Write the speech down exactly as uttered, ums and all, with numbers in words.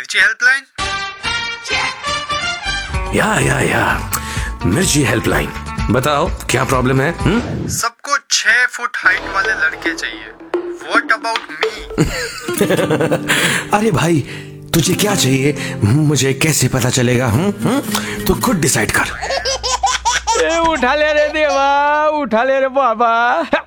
मिर्ची हेल्पलाइन। या या या मिर्ची हेल्पलाइन, बताओ क्या प्रॉब्लम है? हुँ? सबको छह फुट हाइट वाले लड़के चाहिए। What about me? अरे भाई तुझे क्या चाहिए मुझे कैसे पता चलेगा? हुँ? हुँ? तू खुद डिसाइड कर। ए उठा ले रे देवा, उठा ले रे बाबा।